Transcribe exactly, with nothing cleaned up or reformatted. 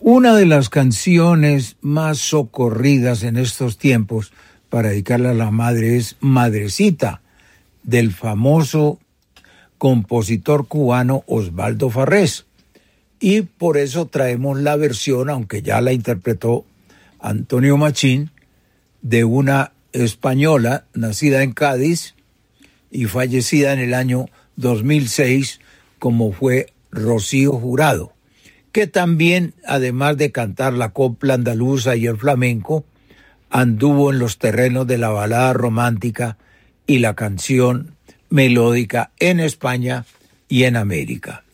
Una de las canciones más socorridas en estos tiempos para dedicarle a la madre es Madrecita, del famoso compositor cubano Osvaldo Farrés. Y por eso traemos la versión, aunque ya la interpretó Antonio Machín, de una española nacida en Cádiz y fallecida en el año dos mil seis, como fue Rocío Jurado, que también, además de cantar la copla andaluza y el flamenco, anduvo en los terrenos de la balada romántica y la canción melódica en España y en América.